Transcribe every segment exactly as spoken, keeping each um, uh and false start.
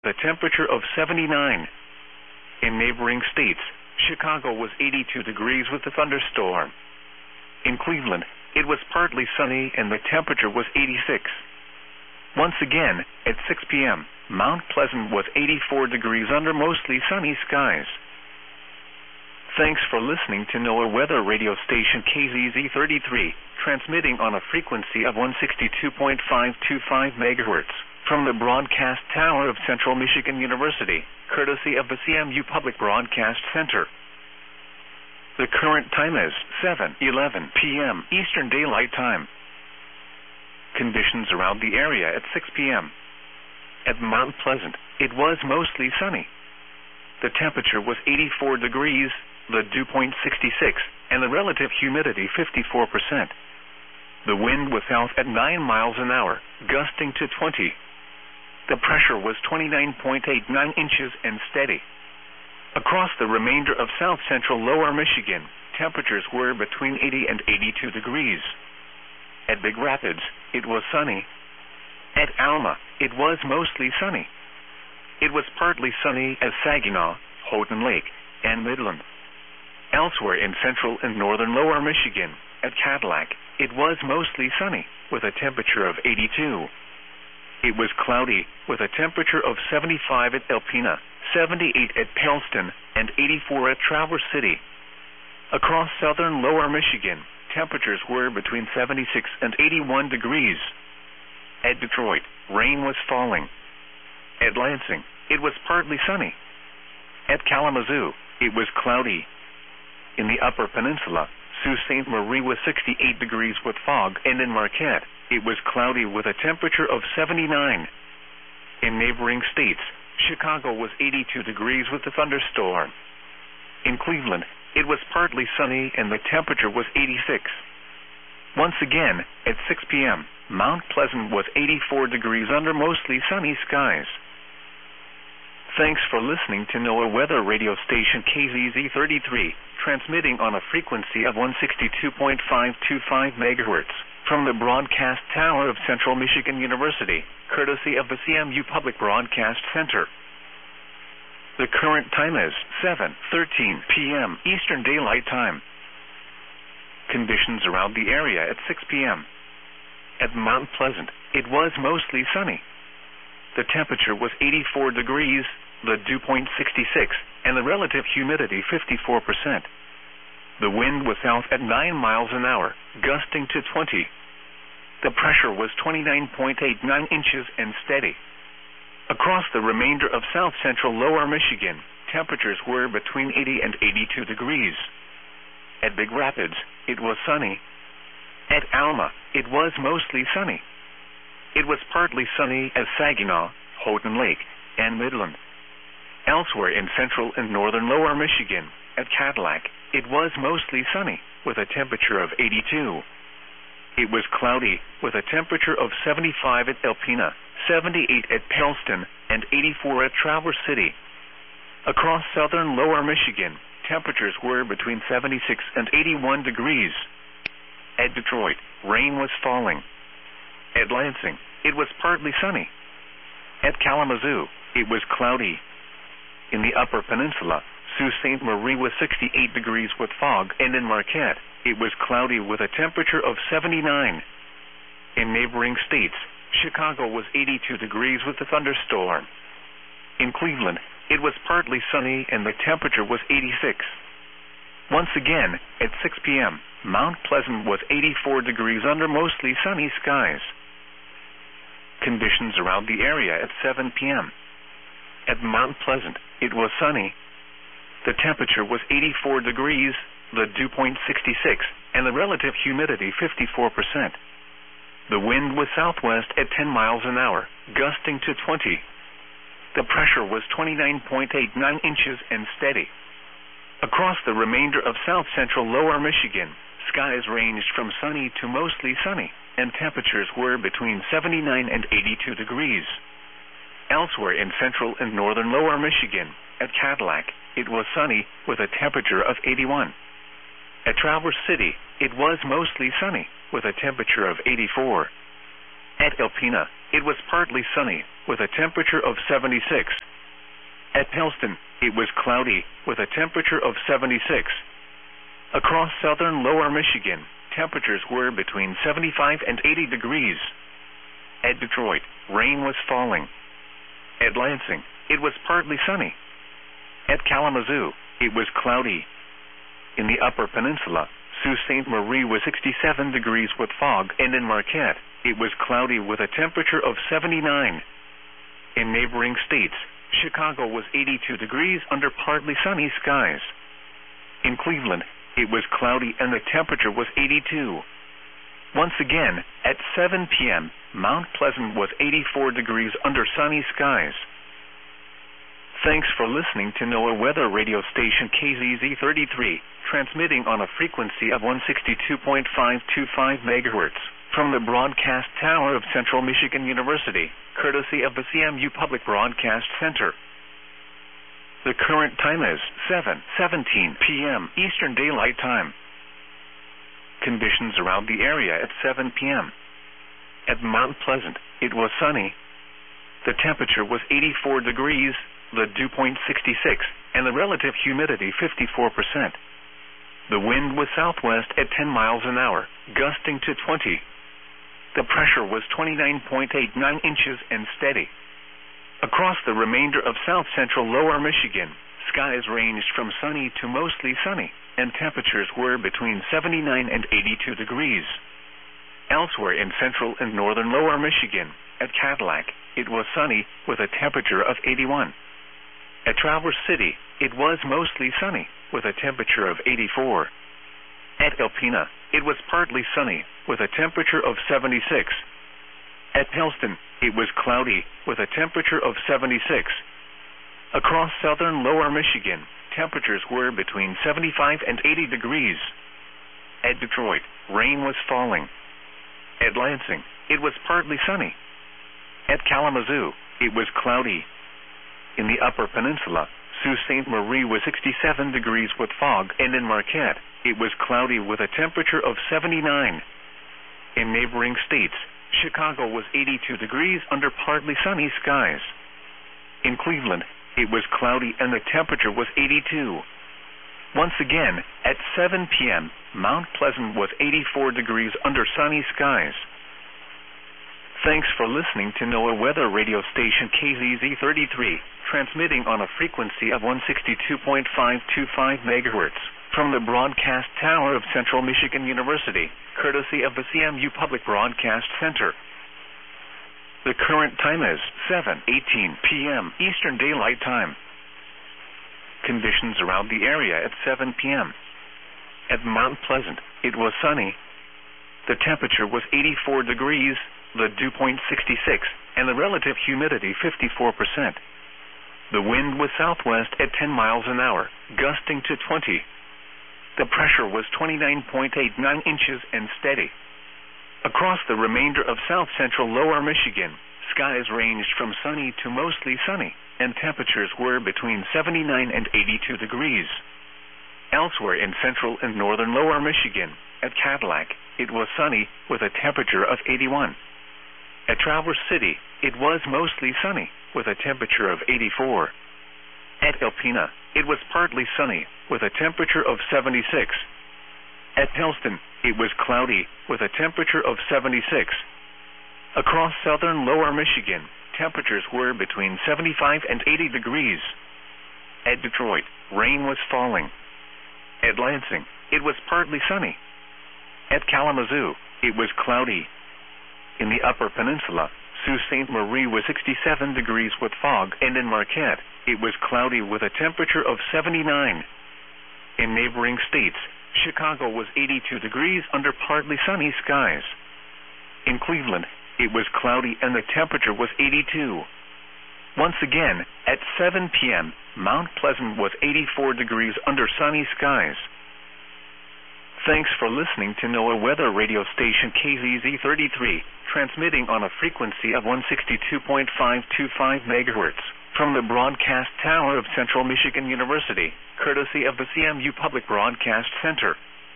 a temperature of seventy-nine. In neighboring states, Chicago was eighty-two degrees with a thunderstorm. In Cleveland, it was partly sunny and the temperature was eighty-six. Once again, at six p m, Mount Pleasant was eighty-four degrees under mostly sunny skies. Thanks for listening to NOAA weather radio station K Z Z thirty-three, transmitting on a frequency of one sixty-two point five two five megahertz from the broadcast tower of Central Michigan University, courtesy of the C M U Public Broadcast Center. The current time is seven eleven p m Eastern Daylight Time. Conditions around the area at six p m At Mount Pleasant, it was mostly sunny. The temperature was eighty-four degrees, the dew point sixty-six, and the relative humidity fifty-four percent. The wind was south at nine miles an hour, gusting to twenty. The pressure was twenty-nine point eight nine inches and steady. Across the remainder of south-central lower Michigan, temperatures were between eighty and eighty-two degrees. At Big Rapids, it was sunny. At Alma, it was mostly sunny. It was partly sunny at Saginaw, Houghton Lake, and Midland. Elsewhere in central and northern lower Michigan, at Cadillac, it was mostly sunny, with a temperature of eighty-two. It was cloudy, with a temperature of seventy-five at Alpena, seventy-eight at Paleston, and eighty-four at Traverse City. Across southern lower Michigan, temperatures were between seventy-six and eighty-one degrees. At Detroit, rain was falling. At Lansing, it was partly sunny. At Kalamazoo, it was cloudy. In the Upper Peninsula, Sault Ste. Marie was sixty-eight degrees with fog, and in Marquette, it was cloudy with a temperature of seventy-nine. In neighboring states, Chicago was eighty-two degrees with a thunderstorm. In Cleveland, it was partly sunny and the temperature was eighty-six. Once again, at six p m, Mount Pleasant was eighty-four degrees under mostly sunny skies. Thanks for listening to NOAA weather radio station K Z Z thirty-three, transmitting on a frequency of one sixty-two point five two five megahertz from the broadcast tower of Central Michigan University, courtesy of the C M U Public Broadcast Center. The current time is seven thirteen p m Eastern Daylight Time. Conditions around the area at six p m At Mount Pleasant, it was mostly sunny. The temperature was eighty-four degrees, the dew point sixty-six, and the relative humidity fifty-four percent. The wind was south at nine miles an hour, gusting to twenty. The pressure was twenty-nine point eight nine inches and steady. Across the remainder of south-central lower Michigan, temperatures were between eighty and eighty-two degrees. At Big Rapids, it was sunny. At Alma, it was mostly sunny. It was partly sunny at Saginaw, Houghton Lake, and Midland. Elsewhere in central and northern lower Michigan, at Cadillac, it was mostly sunny, with a temperature of eighty-two. It was cloudy, with a temperature of seventy-five at Alpena, seventy-eight at Paleston, and eighty-four at Traverse City. Across southern lower Michigan, temperatures were between seventy-six and eighty-one degrees. At Detroit, rain was falling. At Lansing, it was partly sunny. At Kalamazoo, it was cloudy. In the Upper Peninsula, Sault Ste. Marie was sixty-eight degrees with fog, and in Marquette, it was cloudy with a temperature of seventy-nine. In neighboring states, Chicago was eighty-two degrees with a thunderstorm. In Cleveland, it was partly sunny and the temperature was eighty-six. Once again, at six p m, Mount Pleasant was eighty-four degrees under mostly sunny skies. Conditions around the area at seven p m At Mount Pleasant, it was sunny. The temperature was eighty-four degrees, the dew point sixty-six, and the relative humidity fifty-four percent. The wind was southwest at ten miles an hour, gusting to twenty. The pressure was twenty-nine point eight nine inches and steady. Across the remainder of south-central lower Michigan, skies ranged from sunny to mostly sunny, and temperatures were between seventy-nine and eighty-two degrees. Elsewhere in central and northern lower Michigan, at Cadillac, it was sunny with a temperature of eighty-one. At Traverse City, it was mostly sunny with a temperature of eighty-four. At Alpena, it was partly sunny with a temperature of seventy-six. At Pellston, it was cloudy, with a temperature of seventy-six. Across southern lower Michigan, temperatures were between seventy-five and eighty degrees. At Detroit, rain was falling. At Lansing, it was partly sunny. At Kalamazoo, it was cloudy. In the Upper Peninsula, Sault Ste. Marie was sixty-seven degrees with fog, and in Marquette, it was cloudy with a temperature of seventy-nine. In neighboring states, Chicago was eighty-two degrees under partly sunny skies. In Cleveland, it was cloudy and the temperature was eighty-two. Once again, at seven p.m., Mount Pleasant was eighty-four degrees under sunny skies. Thanks for listening to NOAA Weather Radio Station K Z Z thirty-three, transmitting on a frequency of one sixty-two point five two five megahertz from the broadcast tower of Central Michigan University, courtesy of the C M U Public Broadcast Center. The current time is seven seventeen p.m. Eastern Daylight Time. Conditions around the area at seven p.m. At Mount Pleasant, it was sunny. The temperature was eighty-four degrees, the dew point sixty-six, and the relative humidity fifty-four percent. The wind was southwest at ten miles an hour, gusting to twenty. The pressure was twenty-nine point eight nine inches and steady. Across the remainder of south-central lower Michigan, skies ranged from sunny to mostly sunny, and temperatures were between seventy-nine and eighty-two degrees. Elsewhere in central and northern lower Michigan, at Cadillac, it was sunny with a temperature of eighty-one. At Traverse City, it was mostly sunny with a temperature of eighty-four. At Alpena, it was partly sunny with a temperature of seventy-six. At Pellston, it was cloudy with a temperature of seventy-six. Across southern lower Michigan, temperatures were between seventy-five and eighty degrees. At Detroit, rain was falling. At Lansing, it was partly sunny. At Kalamazoo, it was cloudy. In the Upper Peninsula, Sault Ste. Marie was sixty-seven degrees with fog, and in Marquette, it was cloudy with a temperature of seventy-nine. In neighboring states, Chicago was eighty-two degrees under partly sunny skies. In Cleveland, it was cloudy and the temperature was eighty-two. Once again, at seven p.m., Mount Pleasant was eighty-four degrees under sunny skies. Thanks for listening to NOAA Weather Radio Station K Z Z thirty-three, transmitting on a frequency of one sixty-two point five two five megahertz from the broadcast tower of Central Michigan University, courtesy of the C M U Public Broadcast Center. The current time is seven eighteen p.m. Eastern Daylight Time. Conditions around the area at seven p.m. At Mount Pleasant, it was sunny. The temperature was eighty-four degrees, the dew point sixty-six, and the relative humidity fifty-four percent. The wind was southwest at ten miles an hour, gusting to twenty. The pressure was twenty-nine point eight nine inches and steady. Across the remainder of south-central lower Michigan, skies ranged from sunny to mostly sunny, and temperatures were between seventy-nine and eighty-two degrees. Elsewhere in central and northern lower Michigan, at Cadillac, it was sunny with a temperature of eighty-one. At Traverse City, it was mostly sunny with a temperature of eighty-four. At Alpena, it was partly sunny with a temperature of seventy-six. At Pellston, it was cloudy with a temperature of seventy-six. Across southern lower Michigan, temperatures were between seventy-five and eighty degrees. At Detroit, rain was falling. At Lansing, it was partly sunny. At Kalamazoo, it was cloudy. In the Upper Peninsula, Sault Ste. Marie was sixty-seven degrees with fog, and in Marquette, it was cloudy with a temperature of seventy-nine. In neighboring states, Chicago was eighty-two degrees under partly sunny skies. In Cleveland, it was cloudy and the temperature was eighty-two. Once again, at seven p.m., Mount Pleasant was eighty-four degrees under sunny skies. Thanks for listening to NOAA Weather Radio Station K Z Z thirty-three, transmitting on a frequency of one sixty-two point five two five megahertz from the broadcast tower of Central Michigan University, courtesy of the C M U Public Broadcast Center.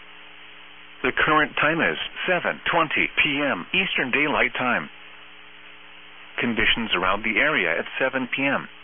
The current time is seven twenty p.m. Eastern Daylight Time. conditions around the area at seven p m